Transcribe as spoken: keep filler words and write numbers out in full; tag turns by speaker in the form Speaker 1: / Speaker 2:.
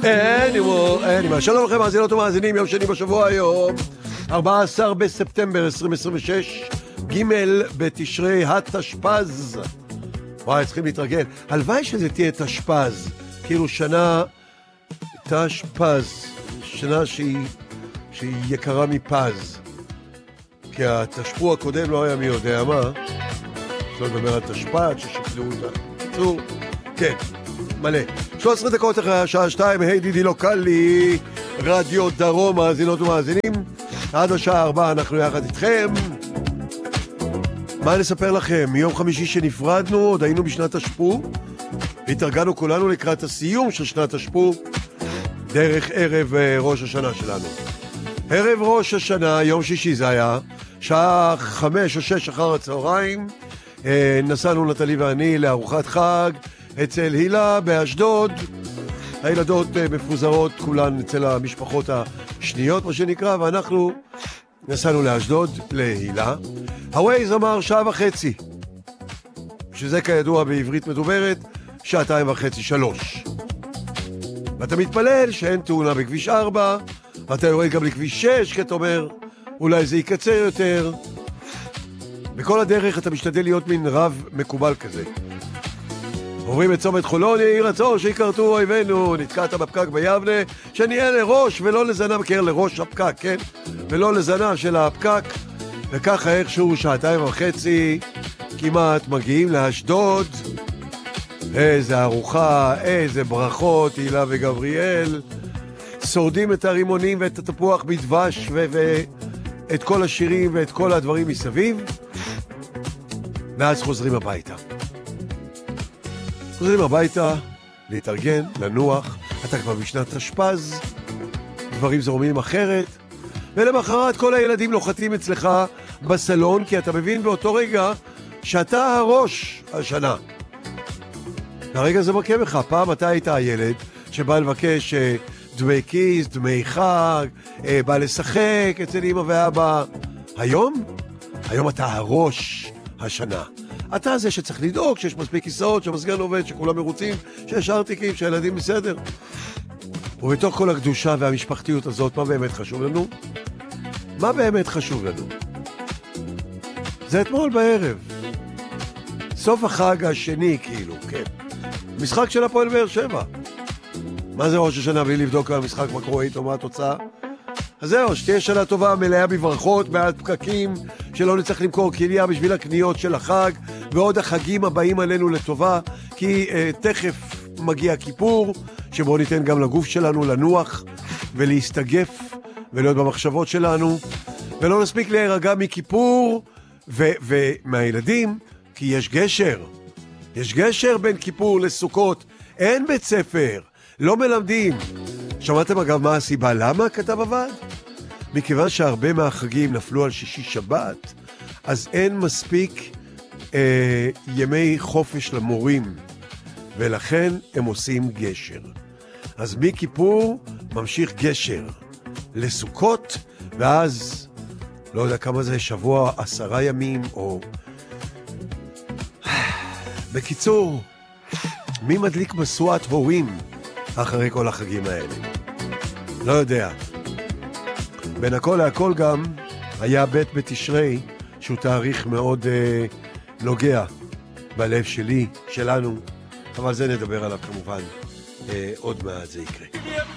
Speaker 1: Animal, Animal. שלום לכם, מאזינות ומאזינים, יום שני בשבוע היום, ארבעה עשר בספטמבר עשרים עשרים ושש, ג' בתשרי התשפ"ז. וואי, צריכים להתרגל. הלוואי שזה תהיה תשפ"ז, כאילו שנה תשפ"ז, שנה שהיא, שהיא יקרה מפז. כי התשפוע הקודם לא היה מי יודע מה, שלא לדבר על תשפ"ד, ששקלו אותה. קיצור, כן, מלא. שלוש עשרה דקות אחרי השעה שתיים, היי דידי לוקלי, רדיו דרום, מאזינות ומאזינים. עד השעה ארבע אנחנו יחד איתכם. מה נספר לכם? מיום חמישי שנפרדנו, עוד היינו בשנת השפו, התארגנו כולנו לקראת הסיום של שנת השפו, דרך ערב ראש השנה שלנו. ערב ראש השנה, יום שישי זה היה, שעה חמש או שש אחר הצהריים, נסענו נטלי ואני לארוחת חג אצל הילה באשדוד. הילדות מפוזרות כולן אצל המשפחות השניות מה שנקרא, ואנחנו נסענו לאשדוד להילה. הווייז אמר שעה וחצי, שזה כידוע בעברית מדוברת שעתיים וחצי, שלוש. ואתה מתפלל שאין תאונה בכביש ארבע, ואתה יורד גם לכביש שש, כי אתה אומר אולי זה יקצר יותר. בכל הדרך אתה משתדל להיות מין רב מקובל כזה. עוברים את צומת חולון, יהי רצון שיקרתו אויבינו, נתקעת בפקק ביבנה, שנהיה לראש ולא לזנב, כן, לראש הפקק, כן? ולא לזנב של הפקק, וככה איכשהו שעתיים וחצי כמעט מגיעים לאשדוד. איזה ארוחה, איזה ברכות, הילה וגבריאל, שורדים את הרימונים ואת התפוח בדבש ואת כל השירים ואת כל הדברים מסביב, ואז חוזרים הביתה. חוזרים הביתה, להתארגן, לנוח, אתה כבר בשנת תשפ"ז, דברים זורמים אחרת, ולמחרת כל הילדים לוחתים אצלך בסלון, כי אתה מבין באותו רגע שאתה הראש השנה. הרגע זה מכה בך, פעם אתה היית הילד שבא לבקש דמי כיס, דמי חג, בא לשחק אצל אמא ואבא. היום? היום אתה הראש השנה. אתה זה שצריך לדאוג שיש מספיק כיסאות, שהמסגן עובד, שכולם מרוצים, שיש ארטיקים, שהילדים בסדר. ובתוך כל הקדושה והמשפחתיות הזאת, מה באמת חשוב לנו? מה באמת חשוב לנו? זה אתמול בערב. סוף החג השני, כאילו, כן. משחק של הפועל באר שבע. מה זה ראש השנה בלי לבדוק על המשחק מה קורה איתו, מה התוצאה? אז זהו, שתהיה שנה טובה, מלאה בברכות, מעט פקקים, שלא נצטרך למכור קניה בשביל הקניות של החג, ועוד החגים הבאים עלינו לטובה, כי אה, תכף מגיע כיפור, שבו ניתן גם לגוף שלנו לנוח ולהסתגף ולהיות במחשבות שלנו, ולא נספיק להירגע מכיפור ו- ומהילדים, כי יש גשר. יש גשר בין כיפור לסוכות, אין בית ספר, לא מלמדים. שמעתם אגב מה הסיבה? למה כתב עבד? מכיוון שהרבה מהחגים נפלו על שישי שבת, אז אין מספיק אה, ימי חופש למורים, ולכן הם עושים גשר. אז מכיפור ממשיך גשר לסוכות, ואז לא יודע כמה זה, שבוע, עשרה ימים, או... בקיצור, מי מדליק משואת הורים אחרי כל החגים האלה? לא יודע. בין הכל להכל גם היה בית בתשרי, שהוא תאריך מאוד אה, נוגע בלב שלי, שלנו, אבל זה נדבר עליו כמובן, אה, עוד מעט זה יקרה.